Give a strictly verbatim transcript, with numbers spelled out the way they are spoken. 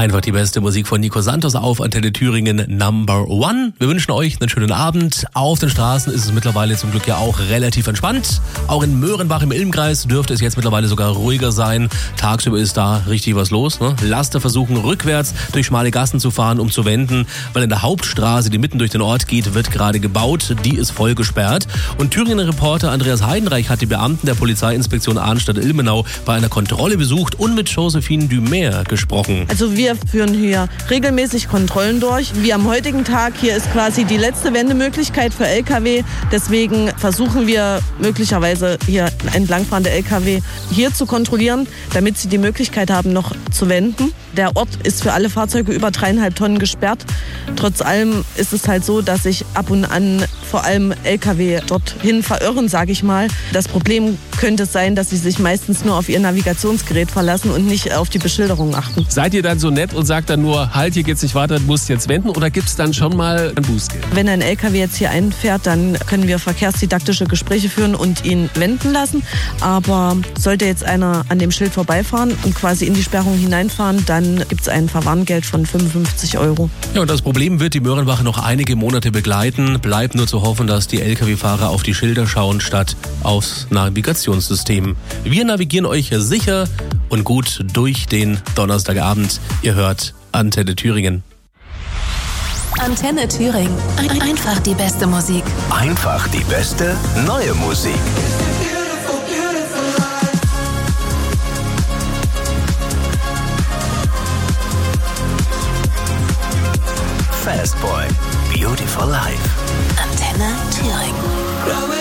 Einfach die beste Musik von Nico Santos auf Antenne Thüringen Number One. Wir wünschen euch einen schönen Abend. Auf den Straßen ist es mittlerweile zum Glück ja auch relativ entspannt. Auch in Möhrenbach im Ilmkreis dürfte es jetzt mittlerweile sogar ruhiger sein. Tagsüber ist da richtig was los. Ne? Laster versuchen rückwärts durch schmale Gassen zu fahren, um zu wenden, weil in der Hauptstraße, die mitten durch den Ort geht, wird gerade gebaut. Die ist voll gesperrt. Und Thüringer Reporter Andreas Heidenreich hat die Beamten der Polizeiinspektion Arnstadt-Ilmenau bei einer Kontrolle besucht und mit Josephine Dumer gesprochen. Also wir führen hier regelmäßig Kontrollen durch. Wie am heutigen Tag, hier ist quasi die letzte Wendemöglichkeit für L K W. Deswegen versuchen wir möglicherweise hier entlangfahrende L K W hier zu kontrollieren, damit sie die Möglichkeit haben, noch zu wenden. Der Ort ist für alle Fahrzeuge über dreieinhalb Tonnen gesperrt. Trotz allem ist es halt so, dass sich ab und an vor allem L K W dorthin verirren, sage ich mal. Das Problem könnte sein, dass sie sich meistens nur auf ihr Navigationsgerät verlassen und nicht auf die Beschilderung achten. Seid ihr dann so nett und sagt dann nur, halt, hier geht's nicht weiter, du musst jetzt wenden, oder gibt es dann schon mal ein Bußgeld? Wenn ein L K W jetzt hier einfährt, dann können wir verkehrsdidaktische Gespräche führen und ihn wenden lassen. Aber sollte jetzt einer an dem Schild vorbeifahren und quasi in die Sperrung hineinfahren, dann gibt es ein Verwarngeld von fünfundfünfzig Euro. Ja, und das Problem wird die Möhrenbacher noch einige Monate begleiten. Bleibt nur zu hoffen, dass die L K W-Fahrer auf die Schilder schauen, statt aufs Navigationssystem. Wir navigieren euch sicher und gut durch den Donnerstagabend. Ihr hört Antenne Thüringen. Antenne Thüringen. Ein- Einfach die beste Musik. Einfach die beste neue Musik. Fastboy, Beautiful Life. Antenne Thüringen.